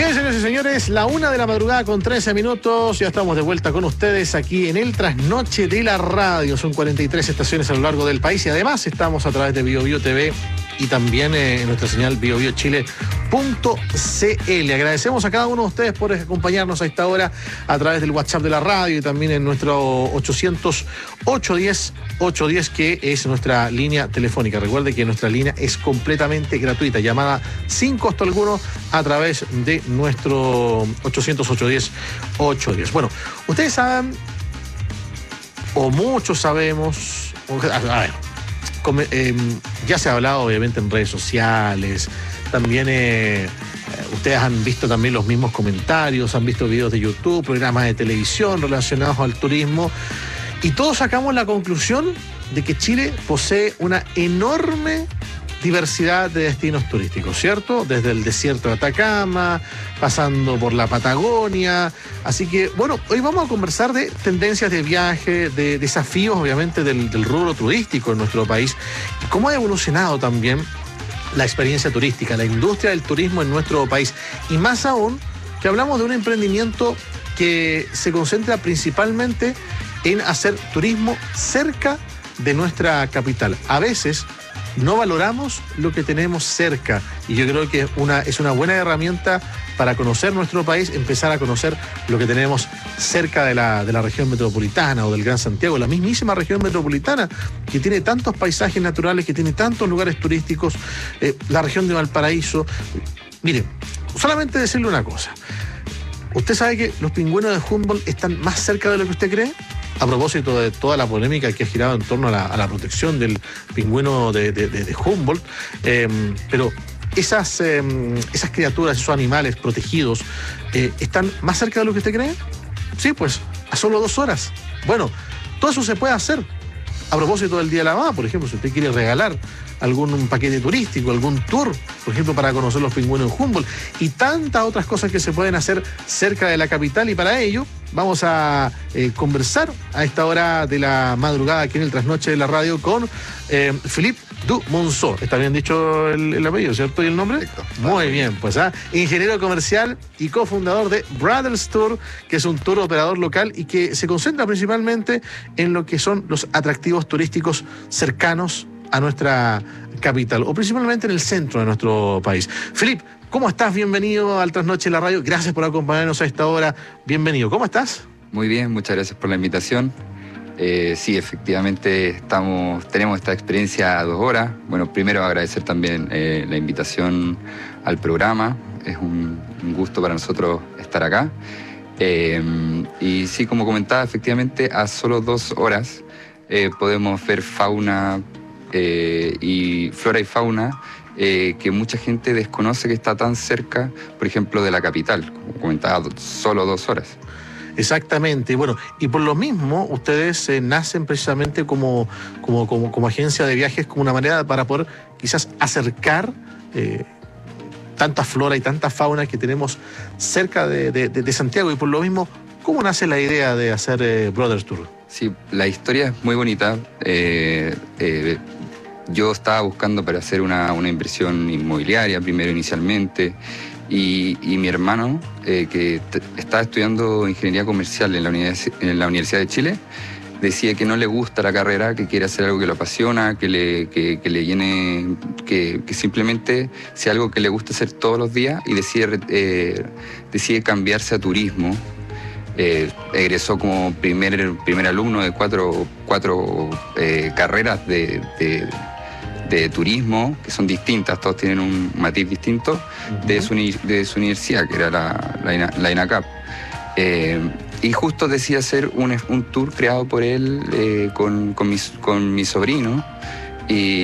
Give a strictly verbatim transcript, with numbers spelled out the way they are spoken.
Bien, señores y señores, la una de la madrugada con trece minutos. Ya estamos de vuelta con ustedes aquí en el Trasnoche de la Radio. Son cuarenta y tres estaciones a lo largo del país y además estamos a través de Bio Bio T V y también eh, en nuestra señal bio bio chile punto c l. Agradecemos a cada uno de ustedes por acompañarnos a esta hora a través del WhatsApp de la radio y también en nuestro ochocientos, ochocientos diez, ochocientos diez, que es nuestra línea telefónica. Recuerde que nuestra línea es completamente gratuita, llamada sin costo alguno a través de nuestro ochocientos, ochocientos diez, ochocientos diez. Bueno, ustedes saben, o muchos sabemos, a ver, Eh, ya se ha hablado obviamente en redes sociales, también eh, ustedes han visto también los mismos comentarios, han visto videos de YouTube, programas de televisión relacionados al turismo, y todos sacamos la conclusión de que Chile posee una enorme diversidad de destinos turísticos, ¿cierto? Desde el desierto de Atacama, pasando por la Patagonia. Así que, bueno, hoy vamos a conversar de tendencias de viaje, de desafíos, obviamente, del, del rubro turístico en nuestro país, y cómo ha evolucionado también la experiencia turística, la industria del turismo en nuestro país. Y más aún, que hablamos de un emprendimiento que se concentra principalmente en hacer turismo cerca de nuestra capital. A veces no valoramos lo que tenemos cerca y yo creo que una, es una buena herramienta para conocer nuestro país, empezar a conocer lo que tenemos cerca de la, de la región metropolitana o del Gran Santiago, la mismísima región metropolitana que tiene tantos paisajes naturales, que tiene tantos lugares turísticos, eh, la región de Valparaíso. Miren, solamente decirle una cosa. ¿Usted sabe que los pingüinos de Humboldt están más cerca de lo que usted cree? A propósito de toda la polémica que ha girado en torno a la, a la protección del pingüino de, de, de, de Humboldt, eh, pero esas, eh, esas criaturas, esos animales protegidos, eh, ¿están más cerca de lo que usted cree? Sí, pues, a solo dos horas. Bueno, todo eso se puede hacer. A propósito del Día de la Mamá, por ejemplo, si usted quiere regalar algún paquete turístico, algún tour, por ejemplo, para conocer los pingüinos en Humboldt, y tantas otras cosas que se pueden hacer cerca de la capital, y para ello vamos a eh, conversar a esta hora de la madrugada aquí en el Trasnoche de la Radio con eh, Philippe du Monceau. Está bien dicho el, el apellido, ¿cierto? ¿Y el nombre? Perfecto. Muy bien, pues ¿ah? Ingeniero comercial y cofundador de Brothers Tour, que es un tour operador local y que se concentra principalmente en lo que son los atractivos turísticos cercanos a nuestra capital, o principalmente en el centro de nuestro país. Philippe, ¿cómo estás? Bienvenido al Trasnoche de la Radio. Gracias por acompañarnos a esta hora. Bienvenido. ¿Cómo estás? Muy bien, muchas gracias por la invitación. Eh, sí, efectivamente estamos, tenemos esta experiencia a dos horas. Bueno, primero agradecer también eh, la invitación al programa. Es un, un gusto para nosotros estar acá. Eh, y sí, como comentaba, efectivamente a solo dos horas eh, podemos ver fauna eh, y flora y fauna eh, que mucha gente desconoce que está tan cerca, por ejemplo, de la capital. Como comentaba, solo dos horas. Exactamente, bueno, y por lo mismo ustedes eh, nacen precisamente como, como, como, como agencia de viajes, como una manera para poder quizás acercar eh, tanta flora y tanta fauna que tenemos cerca de, de, de Santiago, y por lo mismo, ¿cómo nace la idea de hacer eh, Brothers Tour? Sí, la historia es muy bonita. Eh, eh, yo estaba buscando para hacer una, una inversión inmobiliaria primero inicialmente. Y, y mi hermano, eh, que t- estaba estudiando ingeniería comercial en la, univers- en la Universidad de Chile, decía que no le gusta la carrera, que quiere hacer algo que lo apasiona, que le, que, que le llene, que, que simplemente sea algo que le gusta hacer todos los días, y decide, eh, decide cambiarse a turismo. Eh, egresó como primer, primer alumno de cuatro, cuatro eh, carreras de... de de turismo, que son distintas, todos tienen un matiz distinto, uh-huh. de, su, de su universidad, que era la, la, la INACAP. Eh, y justo decía hacer un, un tour creado por él eh, con, con, mi, con mi sobrino, y